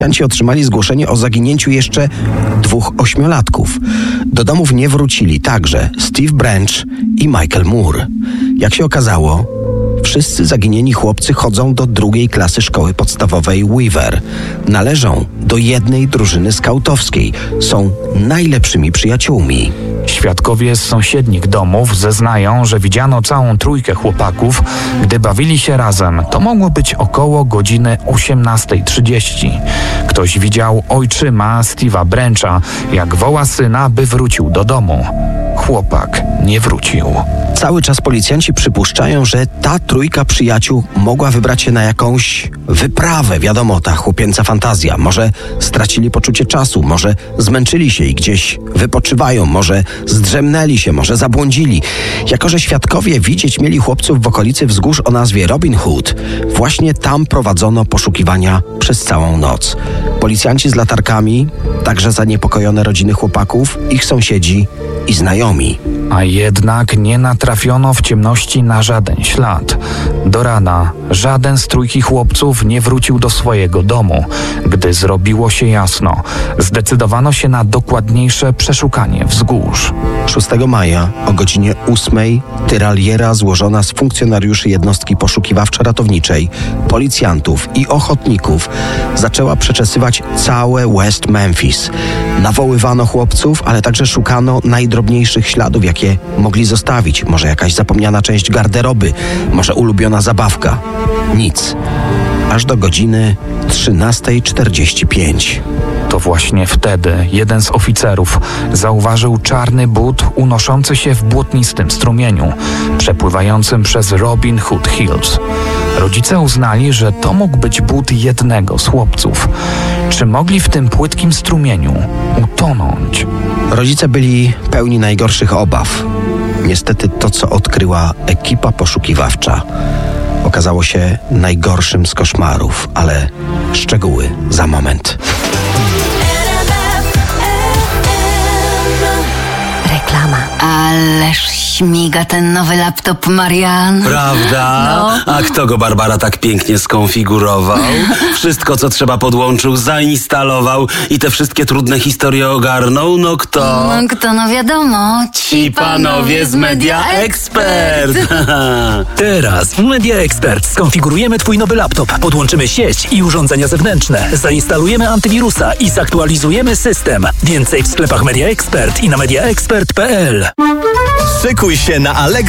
Policjanci otrzymali zgłoszenie o zaginięciu jeszcze 2 ośmiolatków. Do domów nie wrócili także Steve Branch i Michael Moore. Jak się okazało, wszyscy zaginieni chłopcy chodzą do 2. klasy szkoły podstawowej Weaver. Należą do jednej drużyny skautowskiej. Są najlepszymi przyjaciółmi. Świadkowie z sąsiednich domów zeznają, że widziano całą trójkę chłopaków, gdy bawili się razem. To mogło być około godziny 18:30. Ktoś widział ojczyma Steve'a Brancha, jak woła syna, by wrócił do domu. Chłopak nie wrócił. Cały czas policjanci przypuszczają, że ta trójka przyjaciół mogła wybrać się na jakąś wyprawę. Wiadomo, ta chłopięca fantazja. Może stracili poczucie czasu, może zmęczyli się i gdzieś wypoczywają, może zdrzemnęli się, może zabłądzili. Jako że świadkowie widzieć mieli chłopców w okolicy wzgórz o nazwie Robin Hood, właśnie tam prowadzono poszukiwania przez całą noc. Policjanci z latarkami, także zaniepokojone rodziny chłopaków, ich sąsiedzi i znajomi. A jednak nie natrafiono w ciemności na żaden ślad. Do rana żaden z trójki chłopców nie wrócił do swojego domu. Gdy zrobiło się jasno, zdecydowano się na dokładniejsze przeszukanie wzgórz. 6 maja o godzinie 8 tyraliera złożona z funkcjonariuszy jednostki poszukiwawczo-ratowniczej, policjantów i ochotników zaczęła przeczesywać całe West Memphis. Nawoływano chłopców, ale także szukano najdrobniejszych śladów, jakie mogli zostawić. Może jakaś zapomniana część garderoby, może ulubiona zabawka. Nic. Aż do godziny 13:45. To właśnie wtedy jeden z oficerów zauważył czarny but unoszący się w błotnistym strumieniu, przepływającym przez Robin Hood Hills. Rodzice uznali, że to mógł być but jednego z chłopców. Czy mogli w tym płytkim strumieniu utonąć? Rodzice byli pełni najgorszych obaw. Niestety to, co odkryła ekipa poszukiwawcza, okazało się najgorszym z koszmarów, ale szczegóły za moment. Reklama. Ależ śmiga ten nowy laptop, Marian. Prawda? No. A kto go, Barbara, tak pięknie skonfigurował? Wszystko, co trzeba, podłączył, zainstalował i te wszystkie trudne historie ogarnął? No kto? No wiadomo. Ci panowie z Media Expert. Teraz w Media Expert skonfigurujemy Twój nowy laptop, podłączymy sieć i urządzenia zewnętrzne, zainstalujemy antywirusa i zaktualizujemy system. Więcej w sklepach Media Expert i na mediaexpert.pl. Szykuj się na Allegro